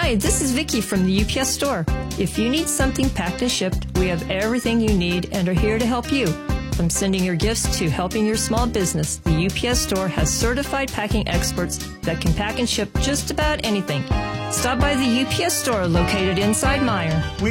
Hi, this is Vicki from the UPS store. If you need something packed and shipped, we have everything you need and are here to help you. From sending your gifts to helping your small business, the UPS store has certified packing experts that can pack and ship just about anything. Stop by the UPS store located inside Meyer. We